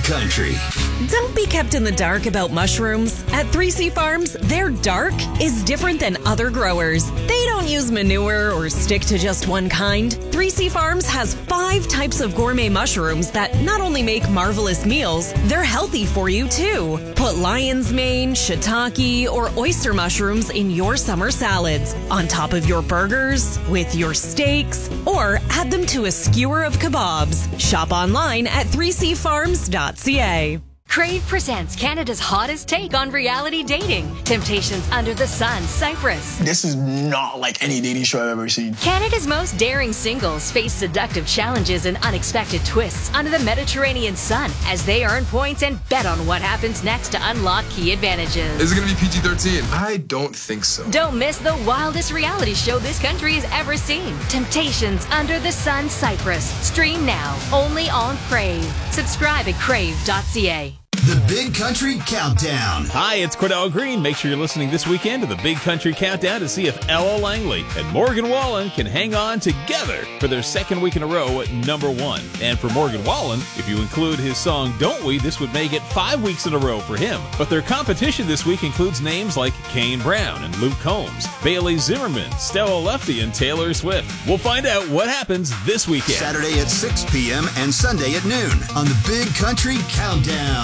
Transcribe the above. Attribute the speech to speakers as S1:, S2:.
S1: Country.
S2: Don't be kept in the dark about mushrooms. At 3C Farms, their dark is different than other growers. They don't use manure or stick to just one kind. 3C Farms has 5 types of gourmet mushrooms that not only make marvelous meals, they're healthy for you too. Put lion's mane, shiitake, or oyster mushrooms in your summer salads, on top of your burgers, with your steaks, or add them to a skewer of kebabs. Shop online at 3cfarms.ca.
S3: Crave presents Canada's hottest take on reality dating. Temptations Under the Sun, Cyprus.
S4: This is not like any dating show I've ever seen.
S3: Canada's most daring singles face seductive challenges and unexpected twists under the Mediterranean sun as they earn points and bet on what happens next to unlock key advantages.
S5: Is it going to be PG-13? I don't think so.
S3: Don't miss the wildest reality show this country has ever seen. Temptations Under the Sun, Cyprus. Stream now, only on Crave. Subscribe at crave.ca.
S1: The Big Country Countdown.
S6: Hi, it's Cordell Green. Make sure you're listening this weekend to the Big Country Countdown to see if Ella Langley and Morgan Wallen can hang on together for their second week in a row at #1. And for Morgan Wallen, if you include his song Don't We, this would make it 5 weeks in a row for him. But their competition this week includes names like Kane Brown and Luke Combs, Bailey Zimmerman, Stella Lefty, and Taylor Swift. We'll find out what happens this weekend.
S1: Saturday at 6 p.m. and Sunday at noon on the Big Country Countdown.